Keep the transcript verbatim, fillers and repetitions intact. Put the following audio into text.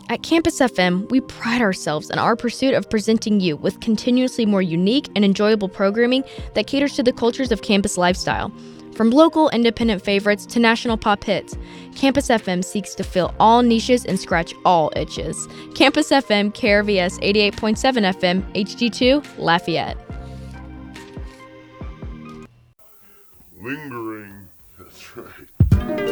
At Campus F M, we pride ourselves in our pursuit of presenting you with continuously more unique and enjoyable programming that caters to the cultures of campus lifestyle. From local independent favorites to national pop hits, Campus F M seeks to fill all niches and scratch all itches. Campus F M, K R V S eighty-eight point seven F M, H D two, Lafayette. Lingering, that's right.